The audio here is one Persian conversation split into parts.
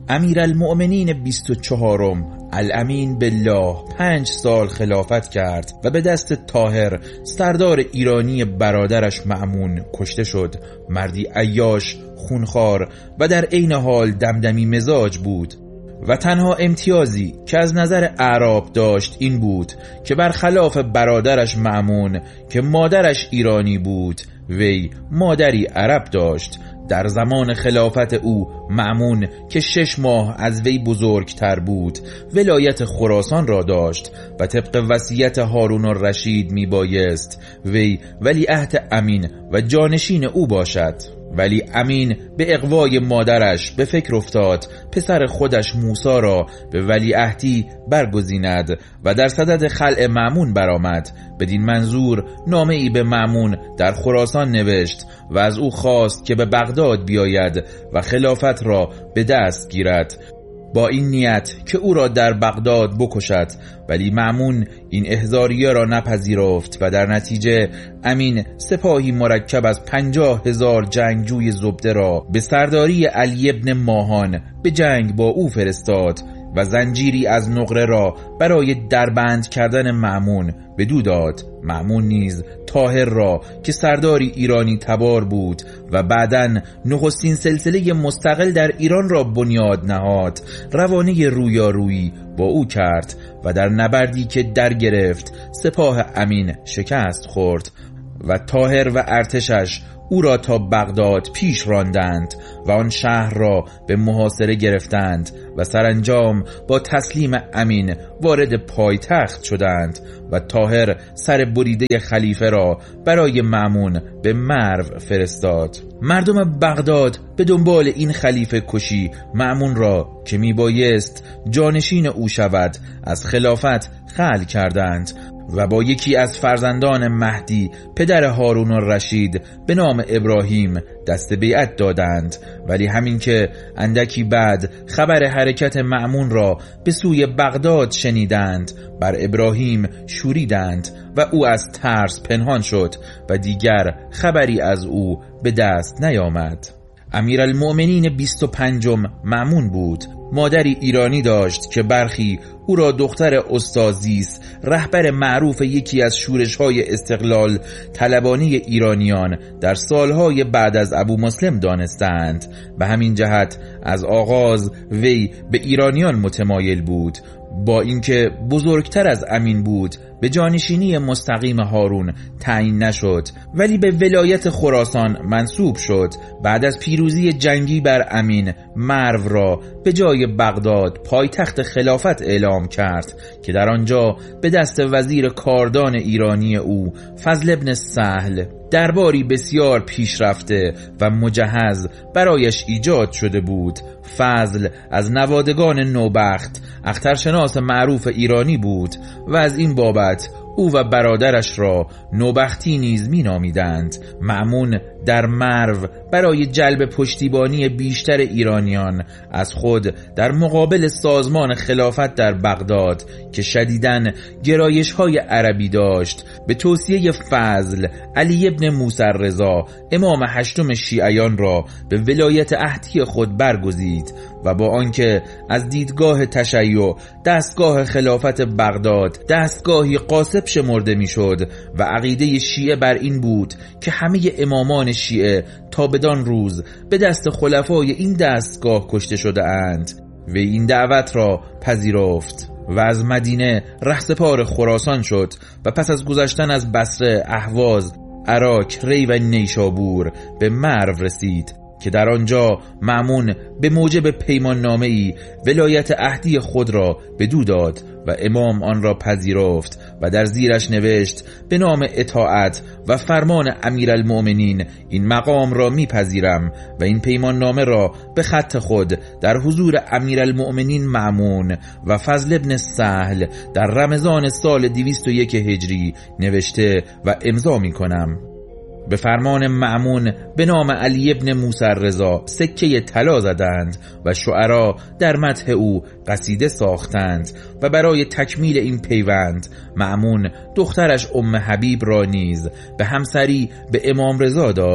امیرالمؤمنین 24 الامین بالله 5 سال خلافت کرد و به دست طاهر سردار ایرانی برادرش مأمون کشته شد. مردی عیاش، خونخوار و در عین حال دمدمی مزاج بود و تنها امتیازی که از نظر اعراب داشت این بود که برخلاف برادرش مأمون که مادرش ایرانی بود، وی مادری عرب داشت. در زمان خلافت او مأمون که 6 ماه از وی بزرگتر بود ولایت خراسان را داشت و طبق وصیت هارون الرشید می بایست وی ولیعهد امین و جانشین او باشد. ولی امین به اغوای مادرش به فکر افتاد پسر خودش موسی را به ولیعهدی برگزیند و در صدد خلع مأمون برآمد. بدین منظور نامه ای به مأمون در خراسان نوشت و از او خواست که به بغداد بیاید و خلافت را به دست گیرد با این نیت که او را در بغداد بکشد. ولی مأمون این احضاریه را نپذیرفت و در نتیجه امین سپاهی مرکب از 50,000 جنگجوی زبده را به سرداری علی ابن ماهان به جنگ با او فرستاد و زنجیری از نقره را برای دربند کردن مأمون بدو داد. مأمون نیز طاهر را که سرداری ایرانی تبار بود و بعداً نخستین سلسله مستقل در ایران را بنیاد نهاد روانه رویارویی با او کرد و در نبردی که در گرفت سپاه امین شکست خورد و طاهر و ارتشش او را تا بغداد پیش راندند و آن شهر را به محاصره گرفتند و سرانجام با تسلیم امین وارد پایتخت شدند و طاهر سر بریده خلیفه را برای مأمون به مرو فرستاد. مردم بغداد به دنبال این خلیفه کشی مأمون را که می بایست جانشین او شود از خلافت خلع کردند و با یکی از فرزندان مهدی پدر هارون الرشید به نام ابراهیم دست بیعت دادند. ولی همین که اندکی بعد خبر حرکت مأمون را به سوی بغداد شنیدند بر ابراهیم شوریدند و او از ترس پنهان شد و دیگر خبری از او به دست نیامد. امیرالمؤمنین 25 مأمون بود. مادری ایرانی داشت که برخی او را دختر استازیس، رهبر معروف یکی از شورش‌های استقلال طلبانه ایرانیان در سالهای بعد از ابو مسلم دانستند. به همین جهت از آغاز وی به ایرانیان متمایل بود. با اینکه بزرگتر از امین بود به جانشینی مستقیم هارون تعیین نشد ولی به ولایت خراسان منصوب شد. بعد از پیروزی جنگی بر امین مرو را به جای بغداد پایتخت خلافت اعلام کرد که در آنجا به دست وزیر کاردان ایرانی او فضل ابن سهل درباری بسیار پیشرفته و مجهز برایش ایجاد شده بود. فضل از نوادگان نوبخت اخترشناس معروف ایرانی بود و از این بابت او و برادرش را نوبختی نیز می نامیدند. مأمون در مرو برای جلب پشتیبانی بیشتر ایرانیان از خود در مقابل سازمان خلافت در بغداد که شدیداً گرایش‌های عربی داشت به توصیه فضل علی ابن موسی رضا امام 8 شیعیان را به ولایت عهدی خود برگزید و با آنکه از دیدگاه تشیع دستگاه خلافت بغداد دستگاهی غاصب شمرده میشد و عقیده شیعه بر این بود که همه امامان شیعه تا بدان روز به دست خلفای این دستگاه کشته شده اند و این دعوت را پذیرفت و از مدینه رهسپار خراسان شد و پس از گذشتن از بصره، اهواز، عراق، ری و نیشابور به مرو رسید که در آنجا مأمون به موجب پیمان نامه‌ای ولایت عهدی خود را بدو داد و امام آن را پذیرفت و در زیرش نوشت به نام اطاعت و فرمان امیرالمؤمنین این مقام را میپذیرم و این پیمان نامه را به خط خود در حضور امیرالمؤمنین مأمون و فضل ابن سهل در رمضان سال 201 هجری نوشته و امضا میکنم. به فرمان مأمون به نام علی ابن موسی رضا سکه طلا زدند و شعرا در مدح او قصیده ساختند و برای تکمیل این پیوند مأمون دخترش ام حبیب را نیز به همسری به امام رضا داد.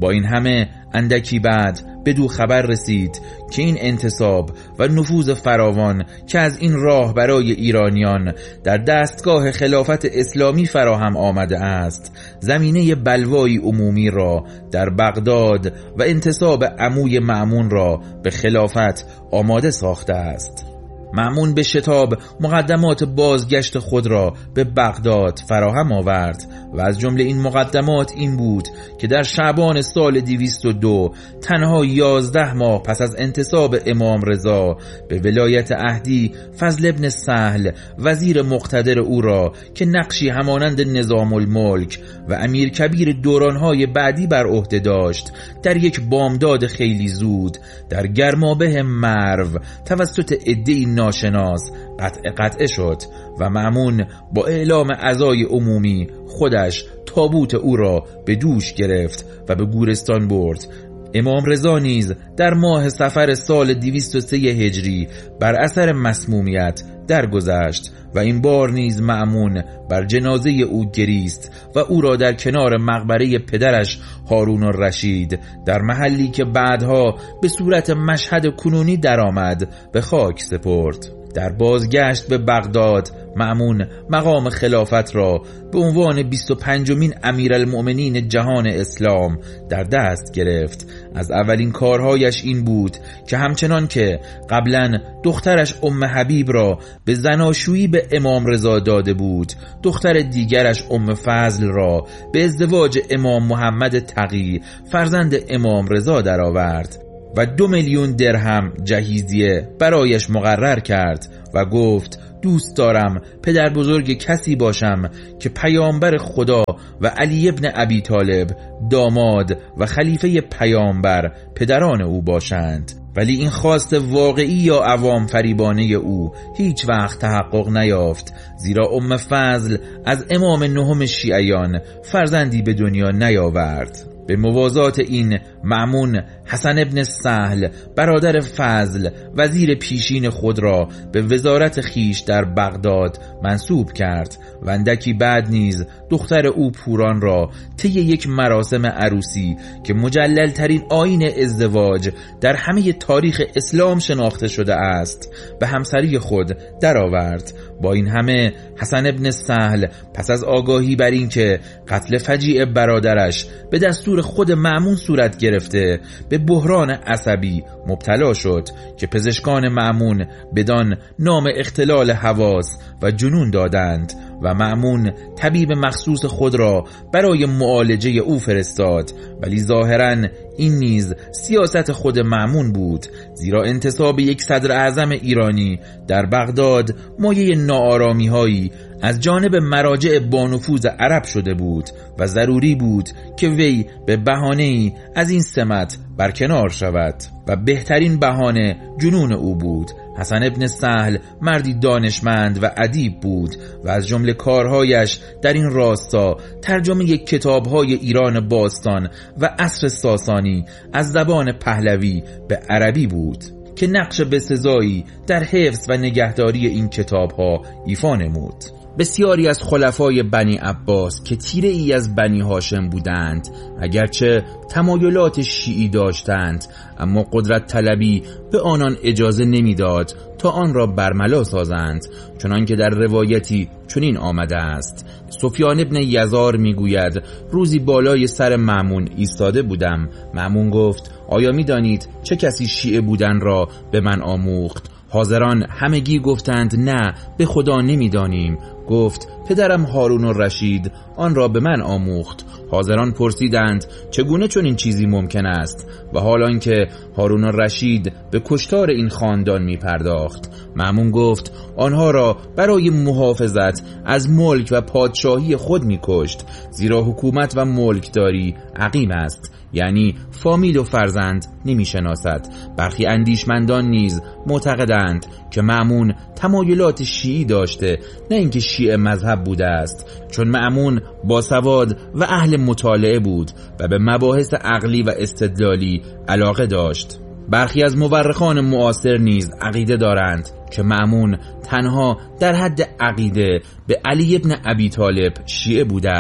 با این همه اندکی بعد بدو خبر رسید که این انتصاب و نفوذ فراوان که از این راه برای ایرانیان در دستگاه خلافت اسلامی فراهم آمده است، زمینه بلوایی عمومی را در بغداد و انتصاب عموی مأمون را به خلافت آماده ساخته است. مأمون به شتاب مقدمات بازگشت خود را به بغداد فراهم آورد و از جمله این مقدمات این بود که در شعبان سال 202 تنها 11 ماه پس از انتصاب امام رضا به ولایت عهدی فضل ابن سهل وزیر مقتدر او را که نقشی همانند نظام الملک و امیر کبیر دورانهای بعدی بر عهده داشت، در یک بامداد خیلی زود در گرمابه مرو توسط عده‌ای ناشناس قطعه شد و مأمون با اعلام عزای عمومی خودش تابوت او را به دوش گرفت و به گورستان برد. امام رضا نیز در ماه صفر سال 203 هجری بر اثر مسمومیت درگذشت و این بار نیز مأمون بر جنازه او گریست و او را در کنار مقبره پدرش هارون الرشید در محلی که بعدها به صورت مشهد کنونی درآمد به خاک سپرد. در بازگشت به بغداد مأمون مقام خلافت را به عنوان 25مین امیرالمؤمنین جهان اسلام در دست گرفت. از اولین کارهایش این بود که همچنان که قبلا دخترش ام حبیب را به زناشویی به امام رضا داده بود، دختر دیگرش ام فضل را به ازدواج امام محمد تقی فرزند امام رضا درآورد و 2 میلیون درهم جهیزیه برایش مقرر کرد و گفت دوست دارم پدر بزرگ کسی باشم که پیامبر خدا و علی ابن ابی طالب داماد و خلیفه پیامبر پدران او باشند. ولی این خواست واقعی یا عوام فریبانه او هیچ وقت تحقق نیافت، زیرا ام فضل از امام نهم شیعیان فرزندی به دنیا نیاورد. به موازات این مأمون حسن ابن سهل برادر فضل وزیر پیشین خود را به وزارت خیش در بغداد منصوب کرد و اندکی بعد نیز دختر او پوران را طی یک مراسم عروسی که مجلل ترین آیین ازدواج در همه تاریخ اسلام شناخته شده است به همسری خود درآورد. با این همه حسن ابن سهل پس از آگاهی بر این که قتل فجیع برادرش به دستور خود مأمون صورت گرفته به بحران عصبی مبتلا شد که پزشکان مأمون بدان نام اختلال حواس و جنون دادند و مأمون طبیب مخصوص خود را برای معالجه او فرستاد. ولی ظاهراً این نیز سیاست خود مأمون بود، زیرا انتصاب یک صدر اعظم ایرانی در بغداد مایه ناآرامی هایی از جانب مراجع بانفوذ عرب شده بود و ضروری بود که وی به بهانه‌ای از این سمت برکنار شود و بهترین بهانه جنون او بود. حسن ابن سهل مردی دانشمند و ادیب بود و از جمله کارهایش در این راستا ترجمه کتاب‌های ایران باستان و عصر ساسانی از زبان پهلوی به عربی بود که نقش بسزایی در حفظ و نگهداری این کتاب‌ها ایفا نمود. بسیاری از خلفای بنی عباس که تیره ای از بنی هاشم بودند، اگرچه تمایلات شیعی داشتند، اما قدرت طلبی به آنان اجازه نمیداد تا آن را برملا سازند، چنان که در روایتی چنین آمده است: سفیان ابن یزار میگوید روزی بالای سر مأمون ایستاده بودم. مأمون گفت آیا میدانید چه کسی شیعه بودن را به من آموخت؟ حاضران همگی گفتند نه، به خدا نمیدانیم. گفت پدرم هارون الرشید آن را به من آموخت. حاضران پرسیدند چگونه چنین چیزی ممکن است و حالان که هارون الرشید به کشتار این خاندان می پرداخت. مأمون گفت آنها را برای محافظت از ملک و پادشاهی خود می کشت، زیرا حکومت و ملکداری عقیم است، یعنی فامیل و فرزند نمی شناسد. برخی اندیشمندان نیز معتقدند که مأمون تمایلات شیعی داشته، نه اینکه شیعه مذهب بوده است، چون مأمون باسواد و اهل مطالعه بود و به مباحث عقلی و استدلالی علاقه داشت. برخی از مورخان معاصر نیز عقیده دارند که مأمون تنها در حد عقیده به علی ابن ابی طالب شیعه بوده است،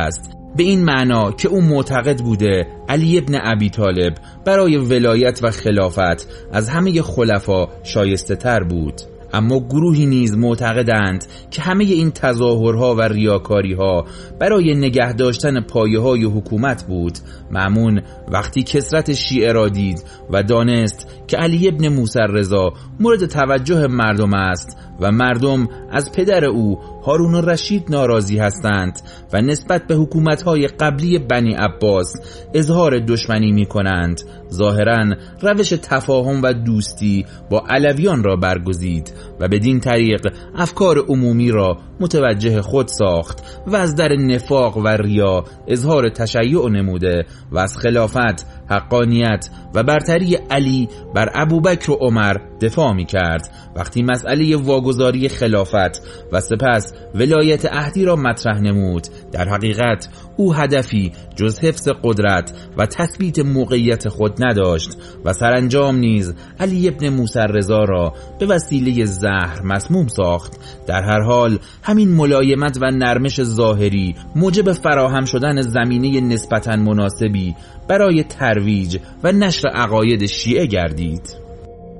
به این معنا که او معتقد بوده علی ابن ابی طالب برای ولایت و خلافت از همه خلفا شایسته تر بود. اما گروهی نیز معتقدند که همه این تظاهرها و ریاکاریها برای نگه داشتن پایه‌های حکومت بود. مأمون وقتی کثرت شیعه را دید و دانست که علی ابن موسی رضا مورد توجه مردم است و مردم از پدر او هارون الرشید ناراضی هستند و نسبت به حکومت‌های قبلی بنی عباس اظهار دشمنی می‌کنند، ظاهراً روش تفاهم و دوستی با علویان را برگزید و بدین طریق افکار عمومی را متوجه خود ساخت و از در نفاق و ریا اظهار تشیع نموده و از خلافت، حقانیت و برتری علی بر ابوبکر و عمر دفاع می کرد. وقتی مسئله واگذاری خلافت و سپس ولایت عهدی را مطرح نمود، در حقیقت او هدفی جز حفظ قدرت و تثبیت موقعیت خود نداشت و سرانجام نیز علی ابن موسی رضا را به وسیله زهر مسموم ساخت. در هر حال همین ملایمت و نرمش ظاهری موجب فراهم شدن زمینه نسبتاً مناسبی برای ترویج و نشر عقاید شیعه گردید.